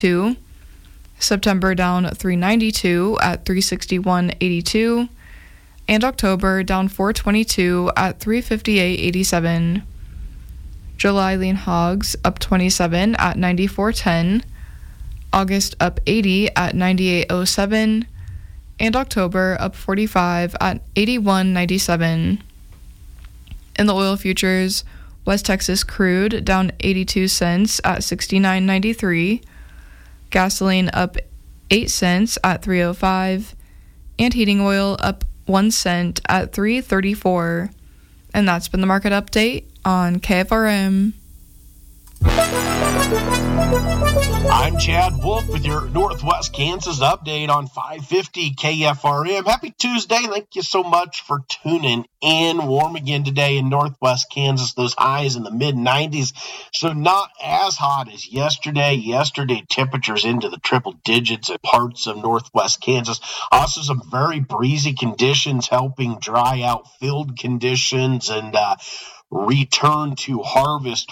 September down 392 at 361.82, and October down 422 at 358.87. July lean hogs up 27 at 94.10, August up 80 at 98.07, and October up 45 at 81.97. In the oil futures, West Texas crude down 82 cents at 69.93, gasoline up 8 cents at 3.05, and heating oil up 1 cent at 3.34. And that's been the market update on KFRM. I'm Chad Wolf with your Northwest Kansas update on 550 KFRM. Happy Tuesday. Thank you so much for tuning in. Warm again today in Northwest Kansas. Those highs in the mid-90s. So not as hot as yesterday. Yesterday, temperatures into the triple digits in parts of Northwest Kansas. Also some very breezy conditions helping dry out field conditions and return to harvest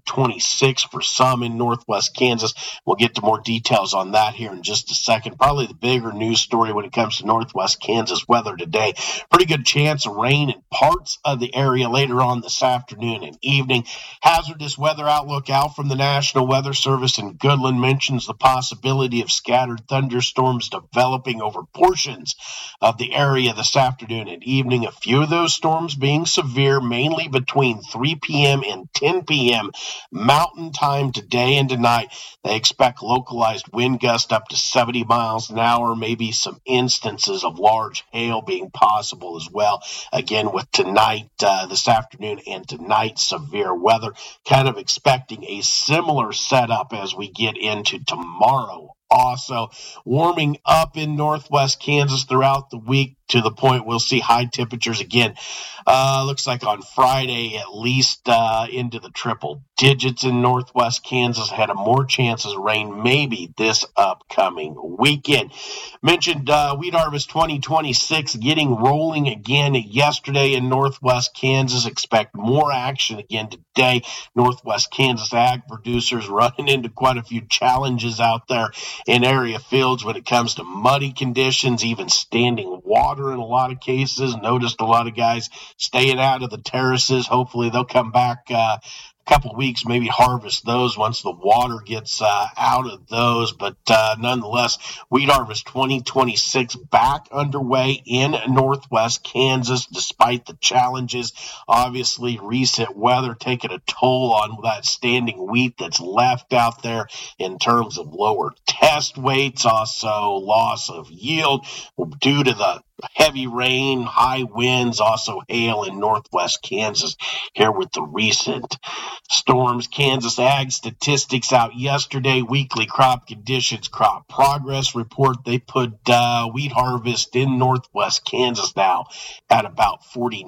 2026 for some in Northwest Kansas. We'll get to more details on that here in just a second. Probably the bigger news story when it comes to Northwest Kansas weather today. Pretty good chance of rain in parts of the area later on this afternoon and evening. Hazardous weather outlook out from the National Weather Service in Goodland mentions the possibility of scattered thunderstorms developing over portions of the area this afternoon and evening. A few of those storms being severe, mainly between 3 p.m. and 10 p.m. Mountain Time today and tonight. They expect localized wind gusts up to 70 miles an hour, maybe some instances of large hail being possible as well. Again, with tonight, this afternoon and tonight, severe weather. Kind of expecting a similar setup as we get into tomorrow. Also warming up in Northwest Kansas throughout the week to the point we'll see high temperatures again. Looks like on Friday at least into the triple digits in Northwest Kansas. Had more chances of rain maybe this upcoming weekend. Mentioned wheat harvest 2026 getting rolling again yesterday in Northwest Kansas. Expect more action again today. Northwest Kansas ag producers running into quite a few challenges out there in area fields when it comes to muddy conditions, even standing water in a lot of cases. Noticed a lot of guys staying out of the terraces. Hopefully they'll come back couple of weeks, maybe harvest those once the water gets out of those. But nonetheless, wheat harvest 2026 back underway in Northwest Kansas, despite the challenges. Obviously, recent weather taking a toll on that standing wheat that's left out there in terms of lower test weights, also loss of yield due to the heavy rain, high winds, also hail in Northwest Kansas here with the recent storms. Kansas Ag Statistics out yesterday. Weekly crop conditions, crop progress report. They put wheat harvest in Northwest Kansas now at about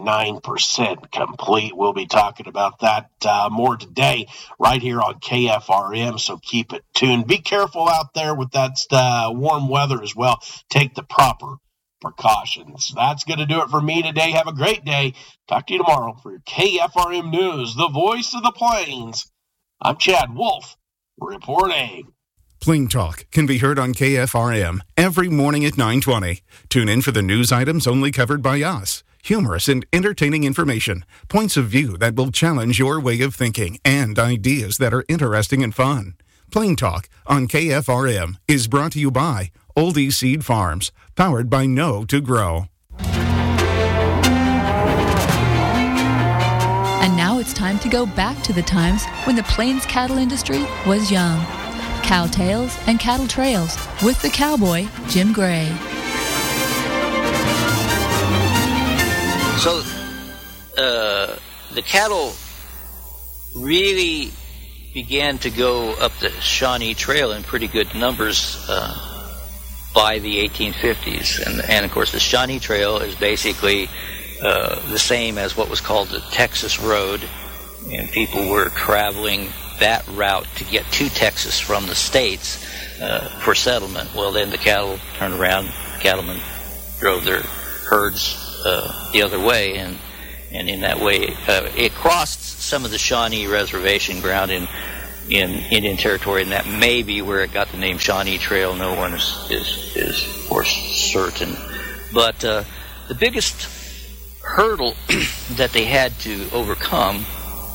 49% complete. We'll be talking about that more today right here on KFRM, so keep it tuned. Be careful out there with that warm weather as well. Take the proper precautions. That's going to do it for me today. Have a great day. Talk to you tomorrow for your KFRM News, the voice of the plains. I'm Chad Wolf, reporting. Plain Talk can be heard on KFRM every morning at 9:20. Tune in for the news items only covered by us. Humorous and entertaining information, points of view that will challenge your way of thinking, and ideas that are interesting and fun. Plain Talk on KFRM is brought to you by Oldie Seed Farms, powered by Know to Grow. And now it's time to go back to the times when the Plains cattle industry was young. Cow Tales and Cattle Trails with the cowboy, Jim Gray. So, the cattle really began to go up the Shawnee Trail in pretty good numbers by the 1850s. And of course, the Shawnee Trail is basically the same as what was called the Texas Road, and people were traveling that route to get to Texas from the States for settlement. Well, then the cattle turned around, cattlemen drove their herds the other way, and in that way, it crossed some of the Shawnee Reservation ground in in Indian Territory, and that may be where it got the name Shawnee Trail. No one is of course certain. But the biggest hurdle that they had to overcome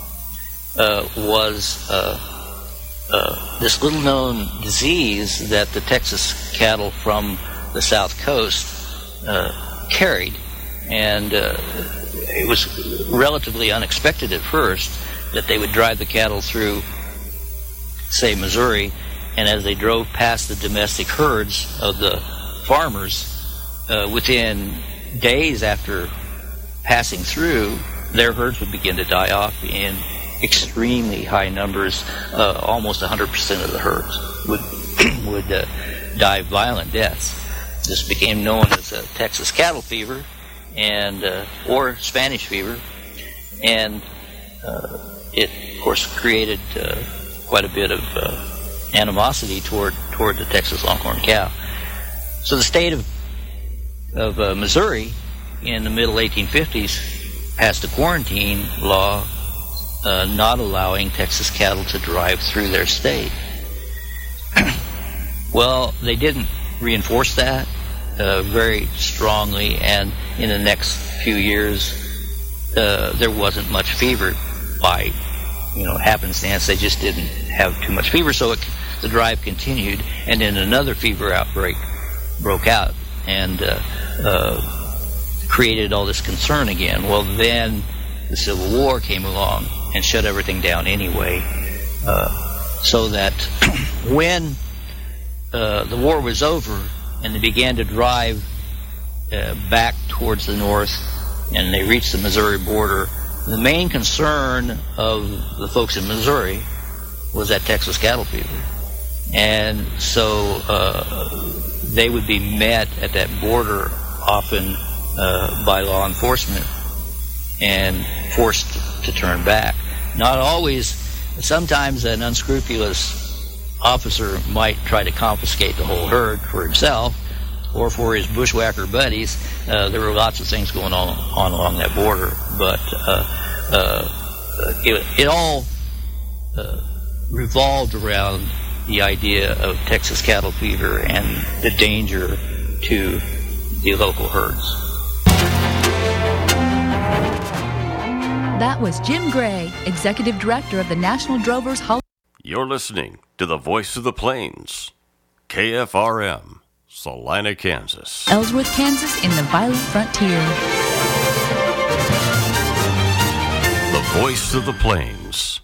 was this little-known disease that the Texas cattle from the South Coast carried, and it was relatively unexpected at first that they would drive the cattle through, say, Missouri, and as they drove past the domestic herds of the farmers, within days after passing through, their herds would begin to die off in extremely high numbers. Almost 100% of the herds would die violent deaths. This became known as Texas cattle fever, and or Spanish fever, and it, of course, created quite a bit of animosity toward the Texas longhorn cow. So the state of Missouri in the middle 1850s passed a quarantine law not allowing Texas cattle to drive through their state. Well, they didn't reinforce that very strongly, and in the next few years there wasn't much fever by happenstance. They just didn't have too much fever, so the drive continued, and then another fever outbreak broke out and created all this concern again. Well, then the Civil War came along and shut everything down anyway, so that when the war was over and they began to drive back towards the north and they reached the Missouri border, the main concern of the folks in Missouri was that Texas cattle fever. And so they would be met at that border often by law enforcement and forced to turn back. Not always. Sometimes an unscrupulous officer might try to confiscate the whole herd for himself or for his bushwhacker buddies. There were lots of things going on along that border, but it all revolved around the idea of Texas cattle fever and the danger to the local herds. That was Jim Gray, Executive Director of the National Drovers Hall. You're listening to the Voice of the Plains, KFRM, Salina, Kansas. Ellsworth, Kansas, in the violent frontier. The Voice of the Plains,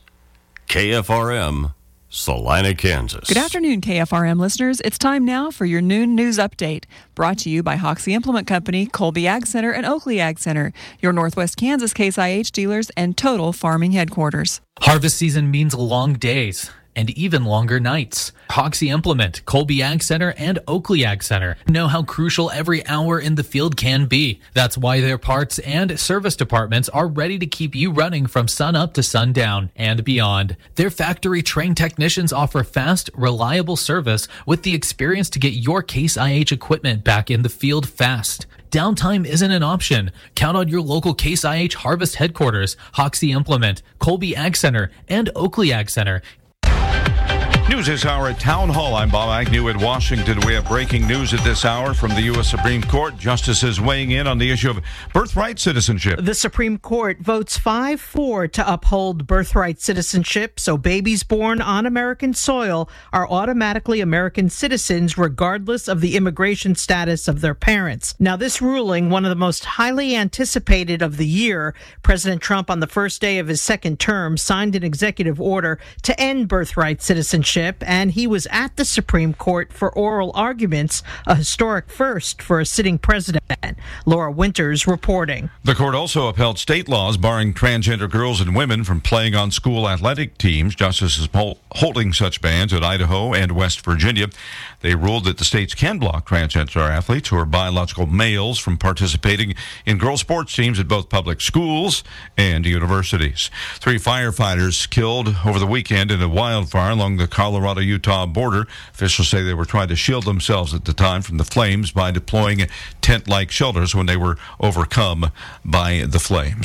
KFRM, Salina, Kansas. Good afternoon, KFRM listeners. It's time now for your noon news update, brought to you by Hoxie Implement Company, Colby Ag Center, and Oakley Ag Center, your Northwest Kansas Case IH dealers and Total Farming headquarters. Harvest season means long days and even longer nights. Hoxie Implement, Colby Ag Center, and Oakley Ag Center know how crucial every hour in the field can be. That's why their parts and service departments are ready to keep you running from sun up to sundown and beyond. Their factory-trained technicians offer fast, reliable service with the experience to get your Case IH equipment back in the field fast. Downtime isn't an option. Count on your local Case IH Harvest headquarters, Hoxie Implement, Colby Ag Center, and Oakley Ag Center. News this hour at Town Hall. I'm Bob Agnew in Washington. We have breaking news at this hour from the U.S. Supreme Court. Justices weighing in on the issue of birthright citizenship. The Supreme Court votes 5-4 to uphold birthright citizenship, so babies born on American soil are automatically American citizens regardless of the immigration status of their parents. Now, this ruling, one of the most highly anticipated of the year, President Trump on the first day of his second term signed an executive order to end birthright citizenship, and he was at the Supreme Court for oral arguments, a historic first for a sitting president. Laura Winters reporting. The court also upheld state laws barring transgender girls and women from playing on school athletic teams. Justices holding such bans at Idaho and West Virginia. They ruled that the states can block transgender athletes who are biological males from participating in girls' sports teams at both public schools and universities. 3 firefighters killed over the weekend in a wildfire along the Colorado-Utah border. Officials say they were trying to shield themselves at the time from the flames by deploying tent-like shelters when they were overcome by the flames.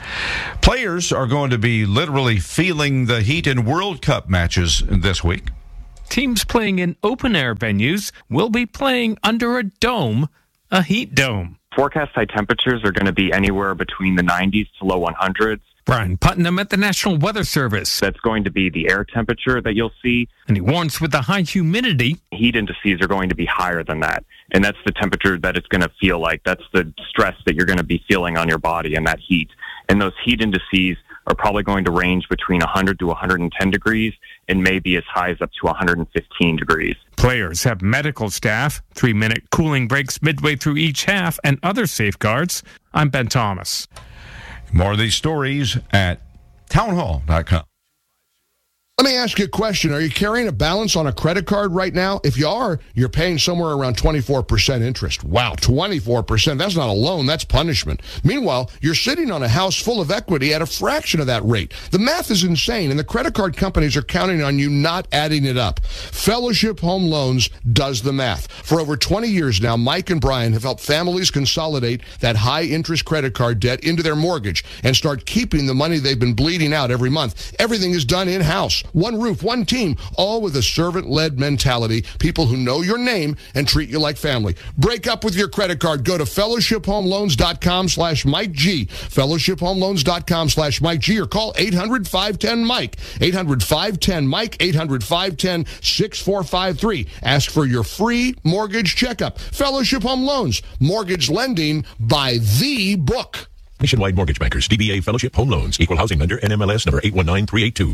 Players are going to be literally feeling the heat in World Cup matches this week. Teams playing in open-air venues will be playing under a dome, a heat dome. Forecast high temperatures are going to be anywhere between the 90s to low 100s. Brian Putnam at the National Weather Service. That's going to be the air temperature that you'll see. And he warns with the high humidity. Heat indices are going to be higher than that. And that's the temperature that it's going to feel like. That's the stress that you're going to be feeling on your body and that heat. And those heat indices are probably going to range between 100 to 110 degrees and maybe as high as up to 115 degrees. Players have medical staff, 3-minute cooling breaks midway through each half, and other safeguards. I'm Ben Thomas. More of these stories at townhall.com. Let me ask you a question. Are you carrying a balance on a credit card right now? If you are, you're paying somewhere around 24% interest. Wow, 24%. That's not a loan. That's punishment. Meanwhile, you're sitting on a house full of equity at a fraction of that rate. The math is insane, and the credit card companies are counting on you not adding it up. Fellowship Home Loans does the math. For over 20 years now, Mike and Brian have helped families consolidate that high-interest credit card debt into their mortgage and start keeping the money they've been bleeding out every month. Everything is done in-house. One roof, one team, all with a servant-led mentality, people who know your name and treat you like family. Break up with your credit card. Go to fellowshiphomeloans.com/Mike G, fellowshiphomeloans.com/Mike G, or call 800-510-MIKE, 800-510-MIKE, 800-510-6453. Ask for your free mortgage checkup. Fellowship Home Loans, mortgage lending by the book. Nationwide Mortgage Bankers, DBA Fellowship Home Loans, Equal Housing Lender, NMLS number 819382.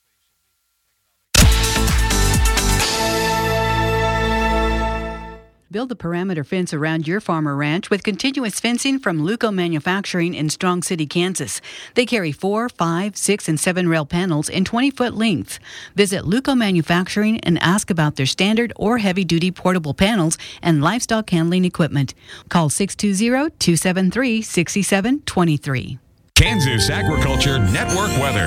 Build a perimeter fence around your farm or ranch with continuous fencing from Luco Manufacturing in Strong City, Kansas. They carry 4, 5, 6, and 7 rail panels in 20-foot lengths. Visit Luco Manufacturing and ask about their standard or heavy-duty portable panels and livestock handling equipment. Call 620-273-6723. Kansas Agriculture Network weather.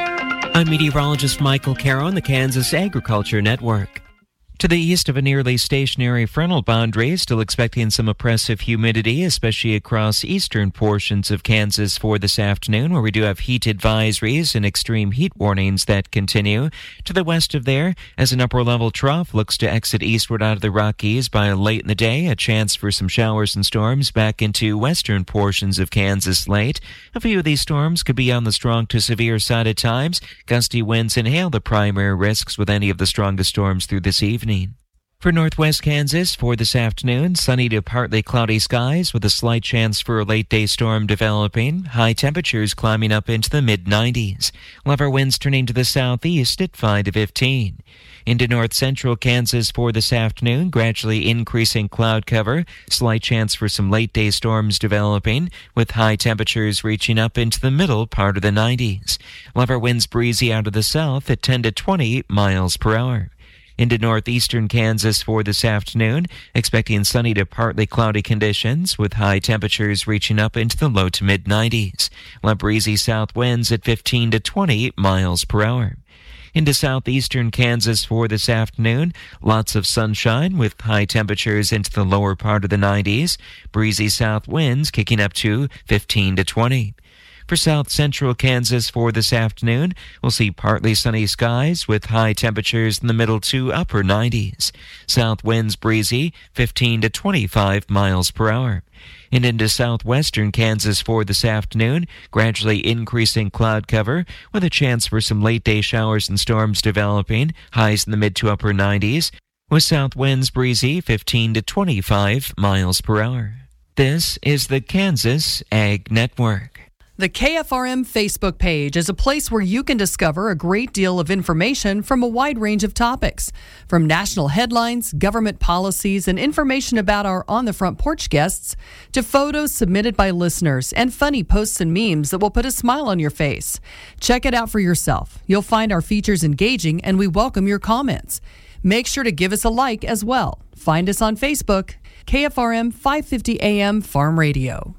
I'm meteorologist Michael Caro on the Kansas Agriculture Network. To the east of a nearly stationary frontal boundary, still expecting some oppressive humidity, especially across eastern portions of Kansas for this afternoon, where we do have heat advisories and extreme heat warnings that continue. To the west of there, as an upper-level trough looks to exit eastward out of the Rockies by late in the day, a chance for some showers and storms back into western portions of Kansas late. A few of these storms could be on the strong to severe side at times. Gusty winds inhale the primary risks with any of the strongest storms through this evening. For northwest Kansas, for this afternoon, sunny to partly cloudy skies with a slight chance for a late-day storm developing. High temperatures climbing up into the mid-90s. Lever winds turning to the southeast at 5 to 15. Into north-central Kansas for this afternoon, gradually increasing cloud cover. Slight chance for some late-day storms developing, with high temperatures reaching up into the middle part of the 90s. Lever winds breezy out of the south at 10 to 20 miles per hour. Into northeastern Kansas for this afternoon, expecting sunny to partly cloudy conditions with high temperatures reaching up into the low to mid-90s. Breezy south winds at 15 to 20 miles per hour. Into southeastern Kansas for this afternoon, lots of sunshine with high temperatures into the lower part of the 90s. Breezy south winds kicking up to 15 to 20. For south-central Kansas for this afternoon, we'll see partly sunny skies with high temperatures in the middle to upper 90s. South winds breezy, 15 to 25 miles per hour. And into southwestern Kansas for this afternoon, gradually increasing cloud cover with a chance for some late-day showers and storms developing, highs in the mid to upper 90s, with south winds breezy, 15 to 25 miles per hour. This is the Kansas Ag Network. The KFRM Facebook page is a place where you can discover a great deal of information from a wide range of topics, from national headlines, government policies, and information about our On the Front Porch guests, to photos submitted by listeners and funny posts and memes that will put a smile on your face. Check it out for yourself. You'll find our features engaging, and we welcome your comments. Make sure to give us a like as well. Find us on Facebook, KFRM 550 AM Farm Radio.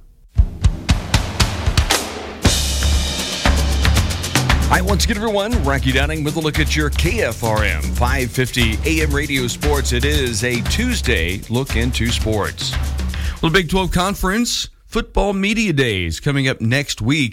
All right, once again, everyone, Rocky Downing with a look at your KFRM 550 AM Radio Sports. It is a Tuesday look into sports. Well, the Big 12 Conference Football Media Days coming up next week.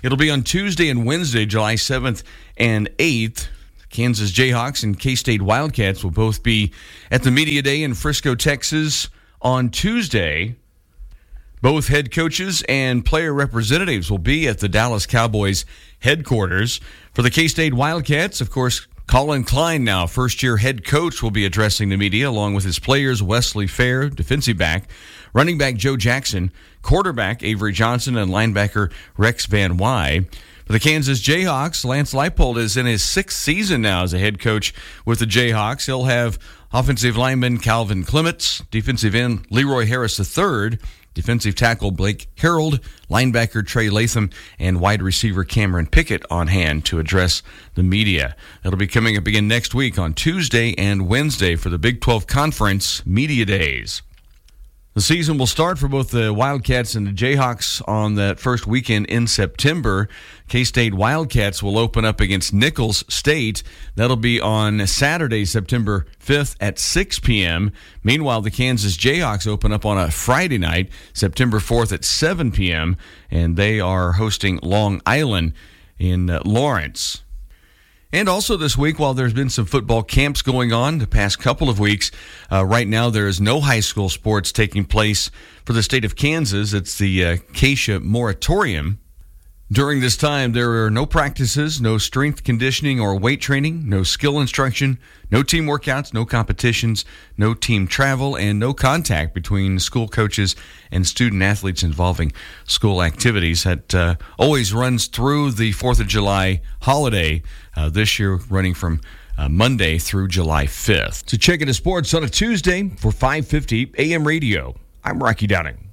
It'll be on Tuesday and Wednesday, July 7th and 8th. Kansas Jayhawks and K-State Wildcats will both be at the Media Day in Frisco, Texas on Tuesday. Both head coaches and player representatives will be at the Dallas Cowboys headquarters. For the K-State Wildcats, of course, Colin Klein, now first-year head coach, will be addressing the media along with his players Wesley Fair, defensive back, running back Joe Jackson, quarterback Avery Johnson, and linebacker Rex Van Wy. For the Kansas Jayhawks, Lance Leipold is in his 6th season now as a head coach with the Jayhawks. He'll have offensive lineman Calvin Clements, defensive end Leroy Harris III, defensive tackle Blake Harold, linebacker Trey Latham, and wide receiver Cameron Pickett on hand to address the media. That'll be coming up again next week on Tuesday and Wednesday for the Big 12 Conference Media Days. The season will start for both the Wildcats and the Jayhawks on that first weekend in September. K-State Wildcats will open up against Nicholls State. That'll be on Saturday, September 5th at 6 p.m. Meanwhile, the Kansas Jayhawks open up on a Friday night, September 4th at 7 p.m., and they are hosting Long Island in Lawrence. And also this week, while there's been some football camps going on the past couple of weeks, right now there is no high school sports taking place for the state of Kansas. It's the Acacia Moratorium. During this time, there are no practices, no strength conditioning or weight training, no skill instruction, no team workouts, no competitions, no team travel, and no contact between school coaches and student athletes involving school activities. That always runs through the 4th of July holiday, this year running from Monday through July 5th. So check into sports on a Tuesday for 550 AM radio. I'm Rocky Downing.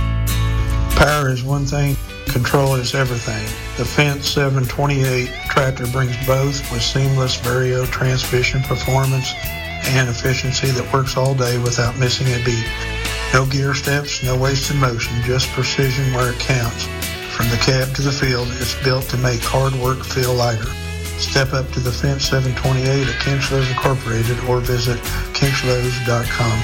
Power is one thing, control is everything. The Fendt 728 tractor brings both with seamless Vario transmission performance and efficiency that works all day without missing a beat. No gear steps, no wasted motion, just precision where it counts. From the cab to the field, it's built to make hard work feel lighter. Step up to the Fendt 728 at Kinchlows Incorporated or visit kinchlows.com.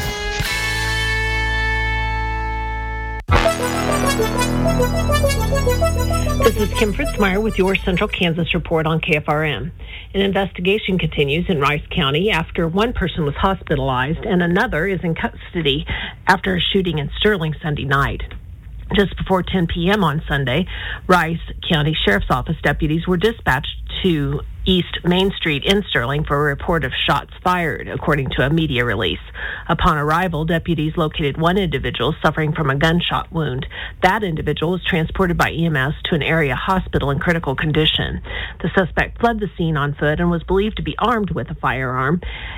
This is Kim Fritzmeyer with your Central Kansas report on KFRM. An investigation continues in Rice County after one person was hospitalized and another is in custody after a shooting in Sterling Sunday night. Just before 10 p.m. on Sunday, Rice County Sheriff's Office deputies were dispatched to East Main Street in Sterling for a report of shots fired, according to a media release. Upon arrival, deputies located one individual suffering from a gunshot wound. That individual was transported by EMS to an area hospital in critical condition. The suspect fled the scene on foot and was believed to be armed with a firearm.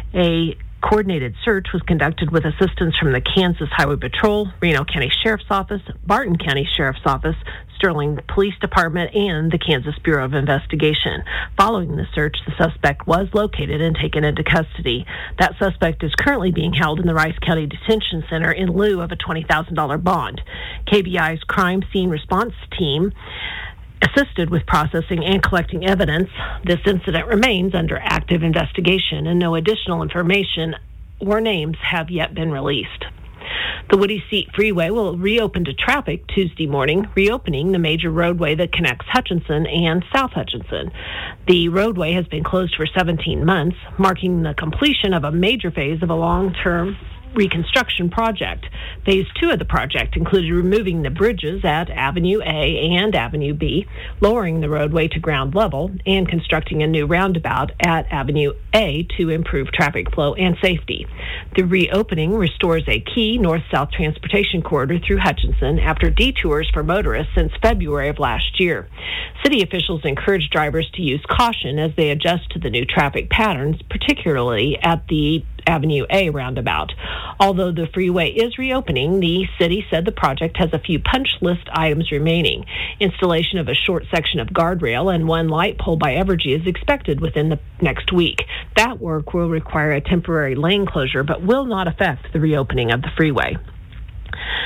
A coordinated search was conducted with assistance from the Kansas Highway Patrol, Reno County Sheriff's Office, Barton County Sheriff's Office, Sterling Police Department, and the Kansas Bureau of Investigation. Following the search, the suspect was located and taken into custody. That suspect is currently being held in the Rice County Detention Center in lieu of a $20,000 bond. KBI's crime scene response team assisted with processing and collecting evidence. This incident remains under active investigation, and no additional information or names have yet been released. The Woody Seat Freeway will reopen to traffic Tuesday morning, reopening the major roadway that connects Hutchinson and South Hutchinson. The roadway has been closed for 17 months, marking the completion of a major phase of a long-term reconstruction project. Phase 2 of the project included removing the bridges at Avenue A and Avenue B, lowering the roadway to ground level, and constructing a new roundabout at Avenue A to improve traffic flow and safety. The reopening restores a key north-south transportation corridor through Hutchinson after detours for motorists since February of last year. City officials encourage drivers to use caution as they adjust to the new traffic patterns, particularly at the Avenue A roundabout. Although the freeway is reopening, the city said the project has a few punch list items remaining. Installation of a short section of guardrail and one light pole by Evergy is expected within the next week. That work will require a temporary lane closure but will not affect the reopening of the freeway.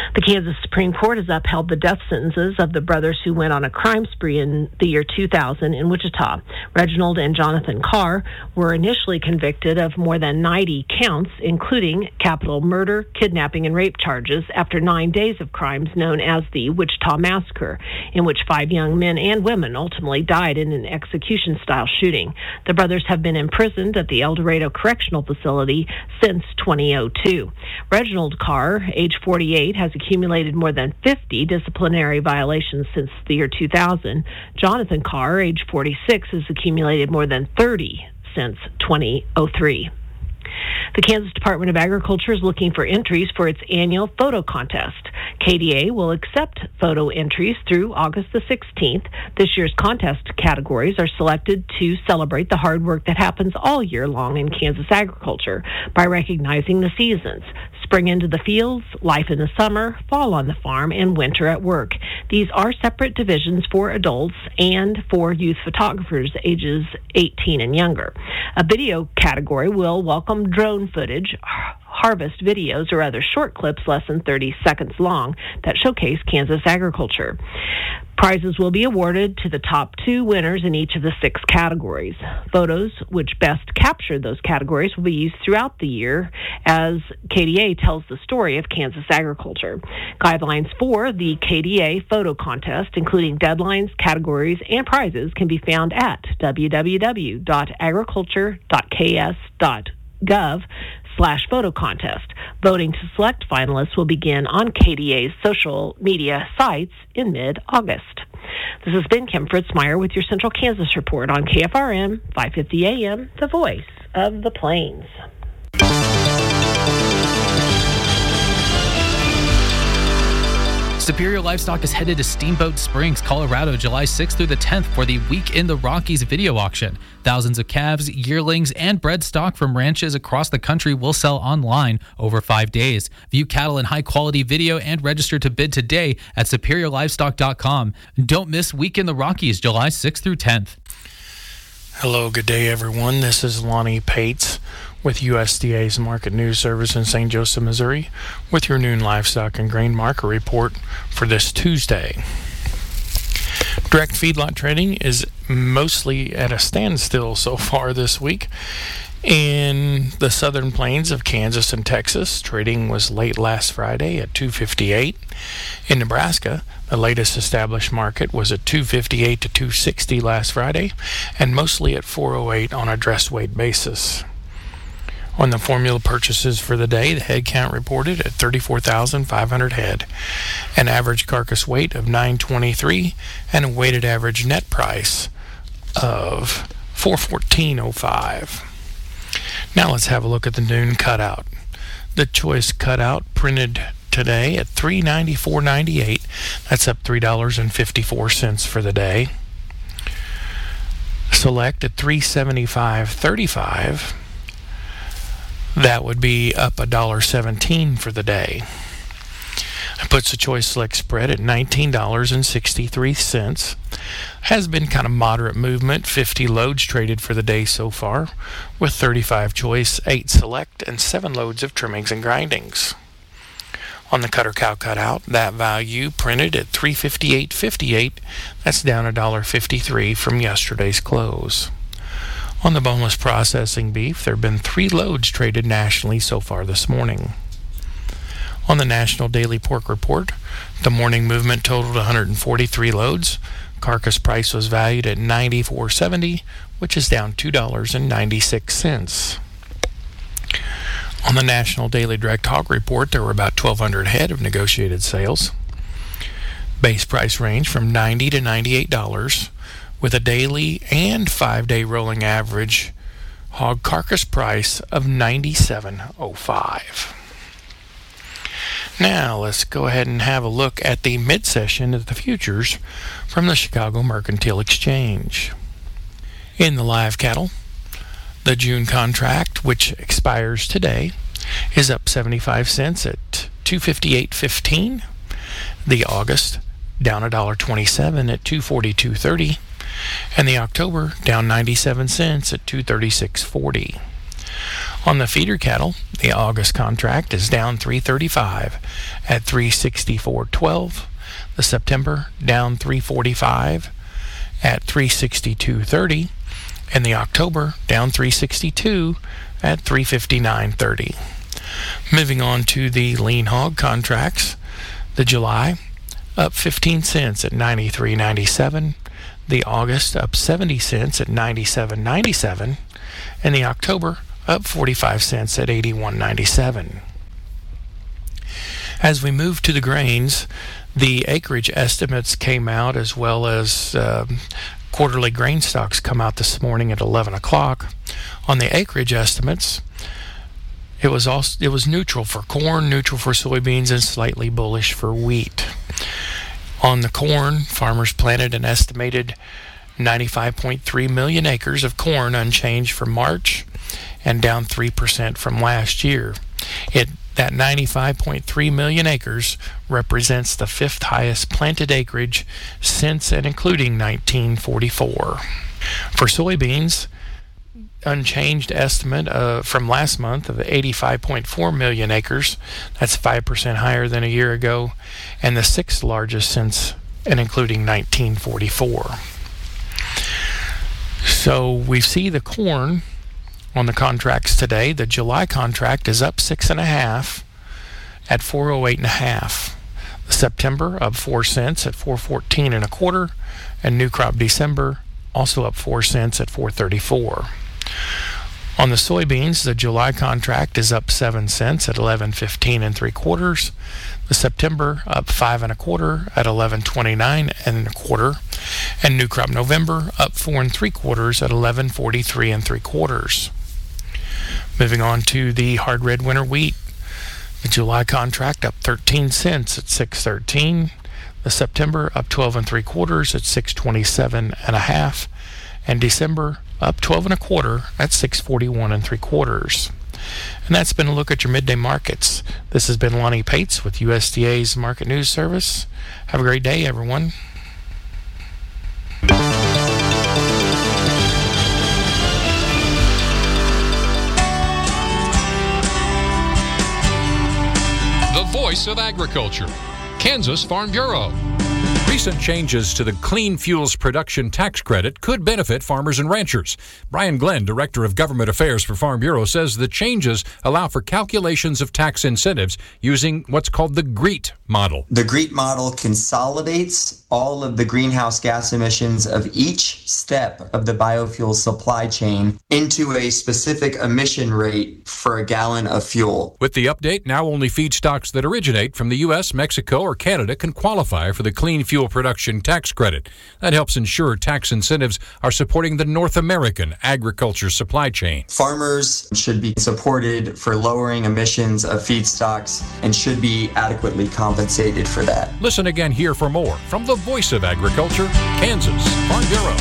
The Kansas Supreme Court has upheld the death sentences of the brothers who went on a crime spree in the year 2000 in Wichita. Reginald and Jonathan Carr were initially convicted of more than 90 counts, including capital murder, kidnapping, and rape charges after 9 days of crimes known as the Wichita Massacre, in which 5 young men and women ultimately died in an execution-style shooting. The brothers have been imprisoned at the El Dorado Correctional Facility since 2002. Reginald Carr, age 48, has accumulated more than 50 disciplinary violations since the year 2000. Jonathan Carr, age 46, has accumulated more than 30 since 2003. The Kansas Department of Agriculture is looking for entries for its annual photo contest. KDA will accept photo entries through August the 16th. This year's contest categories are selected to celebrate the hard work that happens all year long in Kansas agriculture by recognizing the seasons: spring into the fields, life in the summer, fall on the farm, and winter at work. These are separate divisions for adults and for youth photographers ages 18 and younger. A video category will welcome drone footage, harvest videos, or other short clips less than 30 seconds long that showcase Kansas agriculture. Prizes will be awarded to the top 2 winners in each of the 6 categories. Photos which best capture those categories will be used throughout the year as KDA tells the story of Kansas agriculture. Guidelines for the KDA photo contest, including deadlines, categories, and prizes, can be found at www.agriculture.ks.gov/photo contest. Voting to select finalists will begin on KDA's social media sites in mid-August. This has been Kim Fritzmeyer with your Central Kansas Report on KFRM 550 AM, the voice of the Plains. Superior Livestock is headed to Steamboat Springs, Colorado, July 6th through the 10th for the Week in the Rockies video auction. Thousands of calves, yearlings, and bred stock from ranches across the country will sell online over 5 days. View cattle in high-quality video and register to bid today at superiorlivestock.com. Don't miss Week in the Rockies, July 6th through 10th. Hello, good day, everyone. This is Lonnie Pates with USDA's Market News Service in St. Joseph, Missouri, with your noon livestock and grain market report for this Tuesday. Direct feedlot trading is mostly at a standstill so far this week. In the southern plains of Kansas and Texas, trading was late last Friday at $2.58. In Nebraska, the latest established market was at $2.58 to $2.60 last Friday, and mostly at $4.08 on a dress weight basis. On the formula purchases for the day, the head count reported at 34,500 head, an average carcass weight of 923, and a weighted average net price of $414.05. Now let's have a look at the noon cutout. The choice cutout printed today at $394.98. That's up $3.54 for the day. Select at $375.35. That would be up $1.17 for the day. It puts the choice select spread at $19.63. Has been kind of moderate movement. 50 loads traded for the day so far, with 35 choice, 8 select, and 7 loads of trimmings and grindings. On the cutter cow cutout, that value printed at $358.58. That's down $1.53 from yesterday's close. On the boneless processing beef, there have been 3 loads traded nationally so far this morning. On the National Daily Pork Report, the morning movement totaled 143 loads. Carcass price was valued at $94.70, which is down $2.96. On the National Daily Direct Hog Report, there were about 1,200 head of negotiated sales. Base price range from $90 to $98, with a daily and 5-day rolling average hog carcass price of $97.05. Now let's go ahead and have a look at the mid-session of the futures from the Chicago Mercantile Exchange. In the live cattle, the June contract, which expires today, is up 75 cents at $258.15. The August down $1.27 at $242.30. And the October down 97 cents at $236.40. On the feeder cattle, the August contract is down $3.35 at $364.12. The September down $3.45 at $362.30, and the October down $362 at $359.30. Moving on to the lean hog contracts, the July up 15 cents at $93.97, the August up 70 cents at $97.97, and the October up 45 cents at $81.97. As we move to the grains, the acreage estimates came out, as well as quarterly grain stocks come out this morning at 11 o'clock. On the acreage estimates, it was neutral for corn, neutral for soybeans, and slightly bullish for wheat. On the corn, farmers planted an estimated 95.3 million acres of corn, unchanged from March and down 3% from last year. That 95.3 million acres represents the fifth highest planted acreage since and including 1944. For soybeans, unchanged estimate from last month of 85.4 million acres. That's 5% higher than a year ago, and the sixth largest since and including 1944. So we see the corn on the contracts today. The July contract is up 6.5 at 408.5. The September up 4 cents at 414.25, and new crop December also up 4 cents at 434. On the soybeans, the July contract is up 7 cents at 11.15 3/4. The September up 5 1/4 at 11.29 1/4, and new crop November up 4 3/4 at 11.43 3/4. Moving on to the hard red winter wheat, the July contract up 13 cents at 6.13. The September up 12 3/4 at 6.27.5, and December up 12 1/4 at 6.41 3/4. And that's been a look at your midday markets. This has been Lonnie Pates with USDA's Market News Service. Have a great day, everyone. The Voice of Agriculture, Kansas Farm Bureau. Recent changes to the Clean Fuels Production Tax Credit could benefit farmers and ranchers. Brian Glenn, Director of Government Affairs for Farm Bureau, says the changes allow for calculations of tax incentives using what's called the GREET model. The GREET model consolidates all of the greenhouse gas emissions of each step of the biofuel supply chain into a specific emission rate for a gallon of fuel. With the update, now only feedstocks that originate from the U.S., Mexico, or Canada can qualify for the Clean Fuel Production Tax Credit. That helps ensure tax incentives are supporting the North American agriculture supply chain. Farmers should be supported for lowering emissions of feedstocks and should be adequately compensated for that. Listen again here for more from the Voice of Agriculture, Kansas Farm Bureau.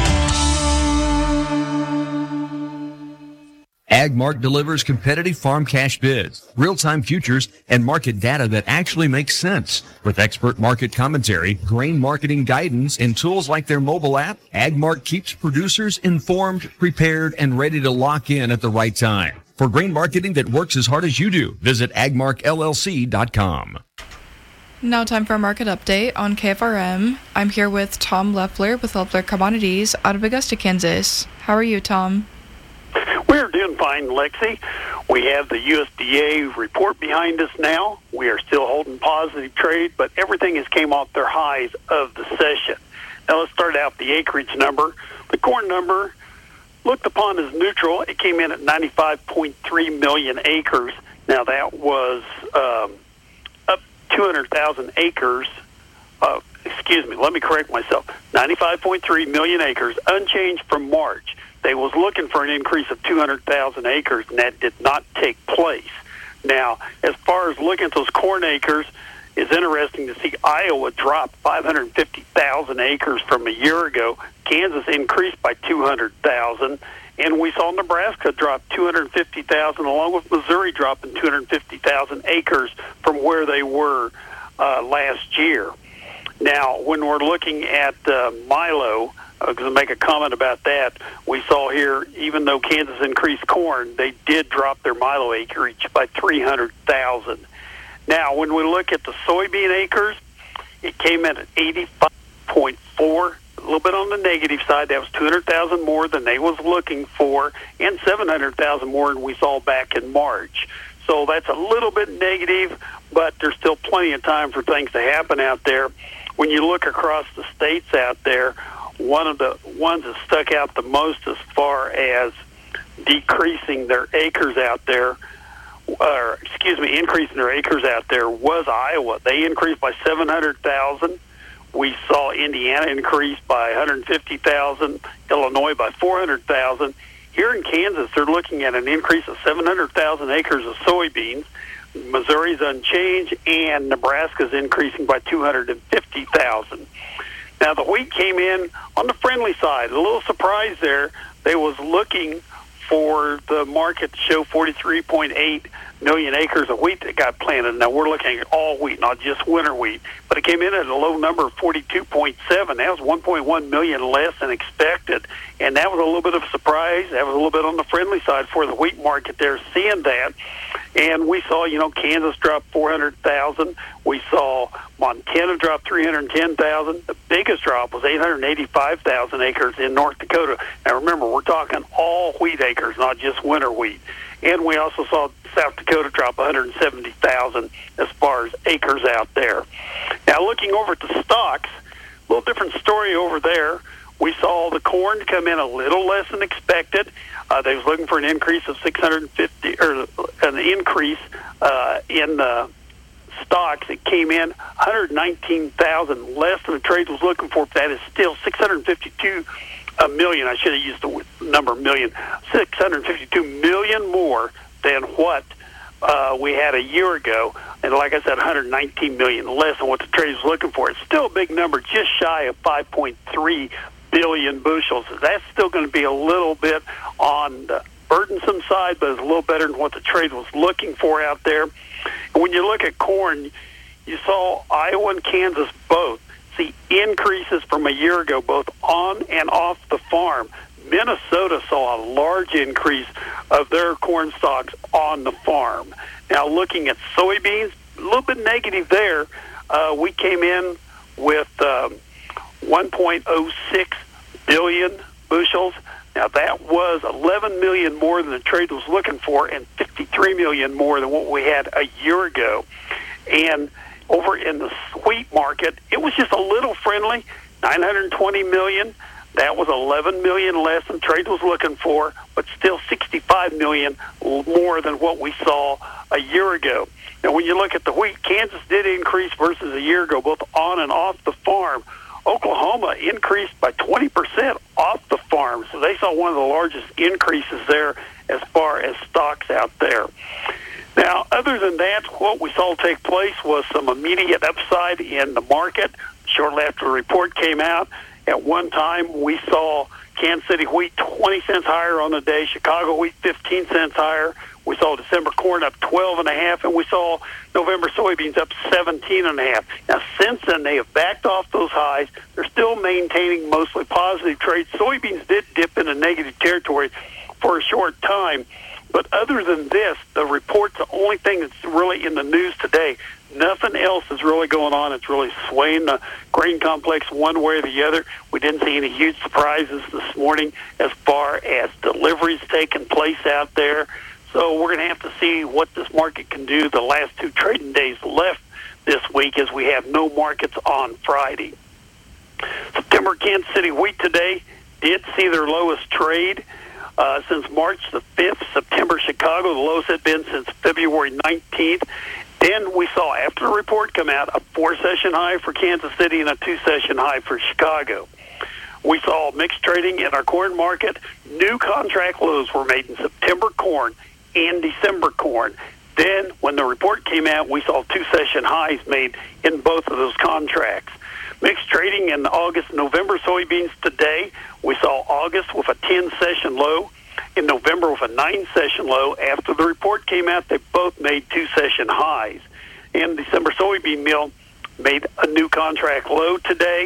AgMark delivers competitive farm cash bids, real-time futures, and market data that actually makes sense. With expert market commentary, grain marketing guidance, and tools like their mobile app, AgMark keeps producers informed, prepared, and ready to lock in at the right time. For grain marketing that works as hard as you do, visit agmarkllc.com. Now time for a market update on KFRM. I'm here with Tom Leffler with Leffler Commodities out of Augusta, Kansas. How are you, Tom? We're doing fine, Lexi. We have the USDA report behind us now. We are still holding positive trade, but everything has came off their highs of the session. Now let's start out the acreage number. The corn number, looked upon as neutral. It came in at 95.3 million acres. Now that was up 200,000 acres. Let me correct myself. 95.3 million acres, unchanged from March. They was looking for an increase of 200,000 acres, and that did not take place. Now, as far as looking at those corn acres, it's interesting to see Iowa drop 550,000 acres from a year ago. Kansas increased by 200,000, and we saw Nebraska drop 250,000, along with Missouri dropping 250,000 acres from where they were last year. Now, when we're looking at milo, to make a comment about that. We saw here, even though Kansas increased corn, they did drop their milo acreage by 300,000. Now, when we look at the soybean acres, it came in at 85.4, a little bit on the negative side. That was 200,000 more than they was looking for, and 700,000 more than we saw back in March. So that's a little bit negative, but there's still plenty of time for things to happen out there. When you look across the states out there, one of the ones that stuck out the most as far as decreasing their acres out there, increasing their acres out there was Iowa. They increased by 700,000. We saw Indiana increase by 150,000, Illinois by 400,000. Here in Kansas, they're looking at an increase of 700,000 acres of soybeans. Missouri's unchanged, and Nebraska's increasing by 250,000. Now, the wheat came in on the friendly side. A little surprise there. They was looking for the market to show 43.8 million acres of wheat that got planted. Now, we're looking at all wheat, not just winter wheat. But it came in at a low number of 42.7. That was 1.1 million less than expected. And that was a little bit of a surprise. That was a little bit on the friendly side for the wheat market there, seeing that. And we saw, Kansas drop 400,000. We saw Montana drop 310,000. The biggest drop was 885,000 acres in North Dakota. Now, remember, we're talking all wheat acres, not just winter wheat. And we also saw South Dakota drop 170,000 as far as acres out there. Now, looking over at the stocks, a little different story over there. We saw the corn come in a little less than expected. They was looking for an increase of 650, or an increase in the stocks. It came in 119,000 less than the trade was looking for. That is still 652 million. I should have used the number million. 652 million more than what we had a year ago. And like I said, 119 million less than what the trade was looking for. It's still a big number, just shy of 5.3 billion bushels. That's still going to be a little bit on the burdensome side, but it's a little better than what the trade was looking for out there. And when you look at corn, you saw Iowa and Kansas both see increases from a year ago, both on and off the farm. Minnesota saw a large increase of their corn stocks on the farm. Now, looking at soybeans, a little bit negative there. We came in with 1.06 billion bushels. Now, that was 11 million more than the trade was looking for and 53 million more than what we had a year ago. And over in the wheat market, it was just a little friendly, 920 million. That was 11 million less than trade was looking for, but still 65 million more than what we saw a year ago. Now, when you look at the wheat, Kansas did increase versus a year ago, both on and off the farm. Oklahoma increased by 20% off the farm, so they saw one of the largest increases there as far as stocks out there. Now, other than that, what we saw take place was some immediate upside in the market shortly after the report came out. At one time, we saw Kansas City wheat 20 cents higher on the day, Chicago wheat 15 cents higher. We saw December corn up 12.5, and we saw November soybeans up 17.5. Now, since then, they have backed off those highs. They're still maintaining mostly positive trades. Soybeans did dip into negative territory for a short time. But other than this, the report's the only thing that's really in the news today. Nothing else is really going on. It's really swaying the grain complex one way or the other. We didn't see any huge surprises this morning as far as deliveries taking place out there. So we're going to have to see what this market can do the last two trading days left this week, as we have no markets on Friday. September Kansas City wheat today did see their lowest trade since March the 5th. September Chicago, the lowest had been since February 19th. Then we saw, after the report come out, a 4-session high for Kansas City and a 2-session high for Chicago. We saw mixed trading in our corn market. New contract lows were made in September corn and December corn. Then, when the report came out, we saw 2-session highs made in both of those contracts. Mixed trading in August and November soybeans today. We saw August with a 10-session low. In November with a 9-session low. After the report came out, they both made 2-session highs. And December soybean meal made a new contract low today.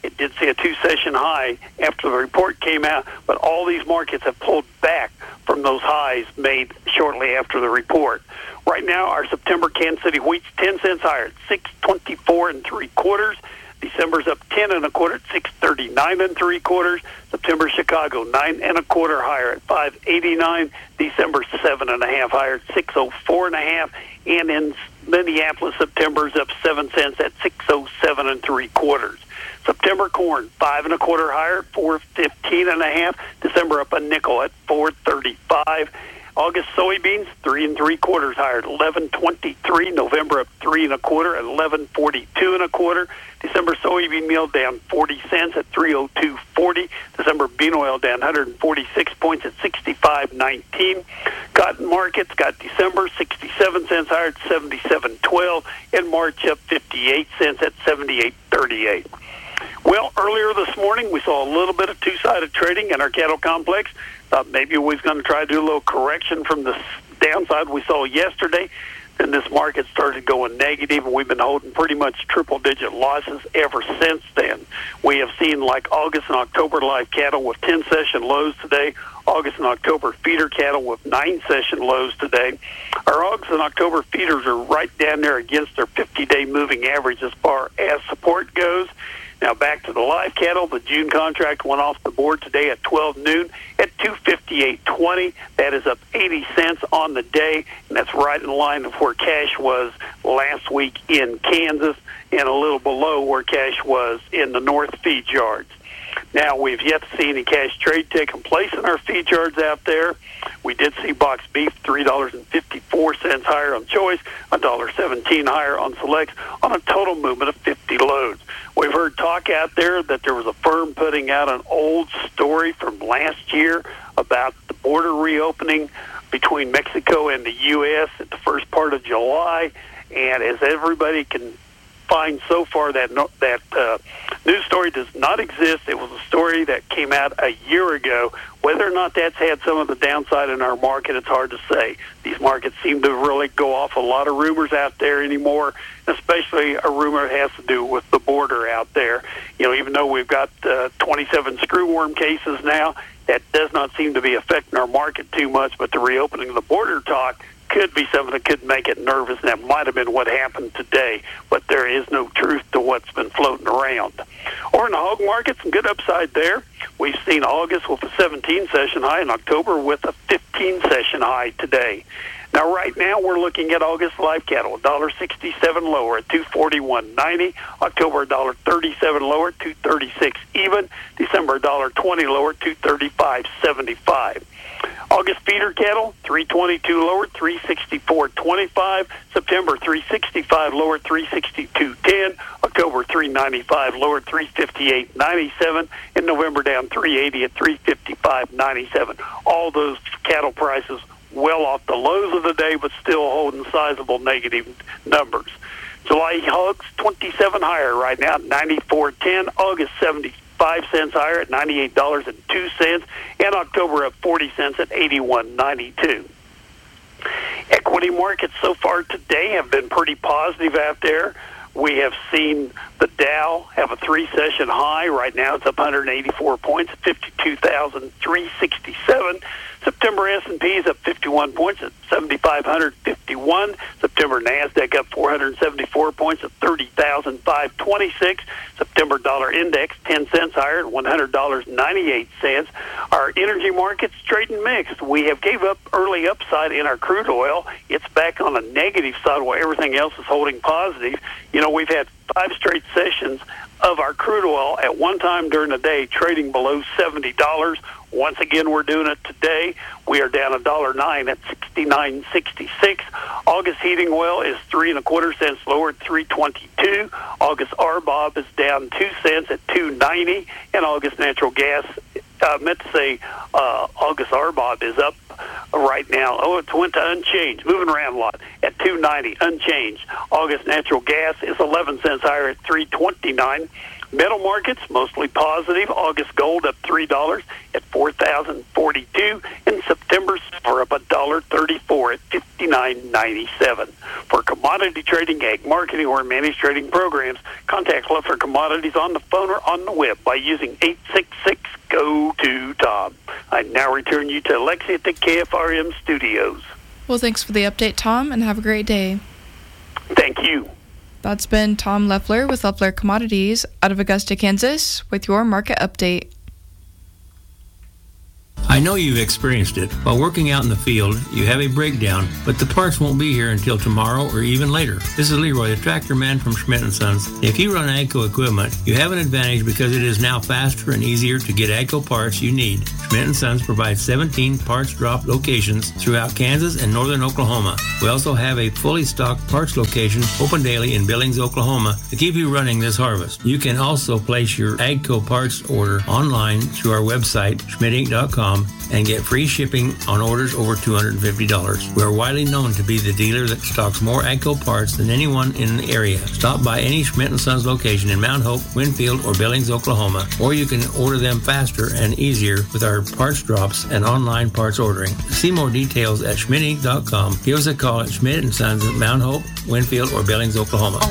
It did see a 2-session high after the report came out, but all these markets have pulled back from those highs made shortly after the report. Right now, our September Kansas City wheat's 10 cents higher at 6.24 3/4. December's up 10 1/4 at 6.39 3/4. September Chicago 9 1/4 higher at 5.89. December 7 1/2 higher at 6.04 1/2. And in Minneapolis, September's up 7 cents at 6.07 3/4. September corn 5 1/4 higher at 4.15 1/2. December up a nickel at 4.35. August soybeans 3 3/4 higher at 11.23. November up 3 1/4 at 11.42 1/4. December soybean meal down 40 cents at 302.40. December bean oil down 146 points at 65.19. Cotton markets got December 67 cents higher at 77.12. And March up 58 cents at 78.38. Well, earlier this morning, we saw a little bit of two-sided trading in our cattle complex. Thought maybe we was going to try to do a little correction from the downside we saw yesterday. Then this market started going negative, and we've been holding pretty much triple-digit losses ever since then. We have seen like August and October live cattle with 10-session lows today. August and October feeder cattle with 9-session lows today. Our August and October feeders are right down there against their 50-day moving average as far as support goes. Now back to the live cattle. The June contract went off the board today at 12 noon at 258.20. That is up 80 cents on the day, and that's right in line with where cash was last week in Kansas and a little below where cash was in the North feed yards. Now, we've yet to see any cash trade taking place in our feed yards out there. We did see box beef $3.54 higher on choice, $1.17 higher on selects, on a total movement of 50 loads. We've heard talk out there that there was a firm putting out an old story from last year about the border reopening between Mexico and the U.S. at the first part of July. And as everybody can find so far, that news story does not exist. It was a story that came out a year ago. Whether or not that's had some of the downside in our market, it's hard to say. These markets seem to really go off a lot of rumors out there anymore, especially a rumor that has to do with the border out there. You know, even though we've got 27 screwworm cases now, that does not seem to be affecting our market too much, but the reopening of the border talk could be something that could make it nervous, and that might have been what happened today, but there is no truth to what's been floating around. Or in the hog market, some good upside there. We've seen August with a 17-session high and October with a 15-session high today. Now, right now, we're looking at August live cattle, $1.67 lower at $241.90. October, $1.37 lower at $236 even. December, $1.20 lower at $235.75. August feeder cattle, $322 lower, $364.25. September, $365 lower, $362.10. October, $395 lower, $358.97. In November, down $380 at $355.97. All those cattle prices well off the lows of the day, but still holding sizable negative numbers. July hogs, 27 higher right now, $94.10. August, 75 cents higher at $98.02, and October up 40 cents at $81.92. Equity markets so far today have been pretty positive out there. We have seen the Dow have a 3-session high. Right now it's up 184 points at 52,367. September S&P is up 51 points at 7,551. September NASDAQ up 474 points at 30,526. September dollar index 10 cents higher at $100.98. Our energy markets trading mixed. We have gave up early upside in our crude oil. It's back on the negative side while everything else is holding positive. You know, we've had 5 straight sessions of our crude oil at one time during the day trading below $70. Once again, we're doing it today. We are down $1.09 at $69.66. August heating oil is 3 1/4 cents lower at $3.22. August RBOB is down 2 cents at $2.90, and August natural gas. August RBOB is up right now. Oh, it went to unchanged, moving around a lot at $2.90, unchanged. August natural gas is 11 cents higher at $3.29. Metal markets mostly positive. August gold up $3 at $4,042, and September silver up $1.34 at $59.97. For commodity trading, ag marketing, or managed trading programs, contact Leffler Commodities on the phone or on the web by using 866-GO-TO-TOM. I now return you to Lexi at the KFRM studios. Well, thanks for the update, Tom, and have a great day. Thank you. That's been Tom Leffler with Leffler Commodities out of Augusta, Kansas, with your market update. I know you've experienced it. While working out in the field, you have a breakdown, but the parts won't be here until tomorrow or even later. This is Leroy, the tractor man from Schmidt & Sons. If you run AGCO equipment, you have an advantage because it is now faster and easier to get AGCO parts you need. Schmidt & Sons provides 17 parts drop locations throughout Kansas and northern Oklahoma. We also have a fully stocked parts location open daily in Billings, Oklahoma to keep you running this harvest. You can also place your AGCO parts order online through our website, schmidtinc.com, and get free shipping on orders over $250. We are widely known to be the dealer that stocks more AGCO parts than anyone in the area. Stop by any Schmidt & Sons location in Mount Hope, Winfield, or Billings, Oklahoma, or you can order them faster and easier with our parts drops and online parts ordering. To see more details at schmidtinc.com. Give us a call at Schmidt & Sons at Mount Hope, Winfield, or Billings, Oklahoma.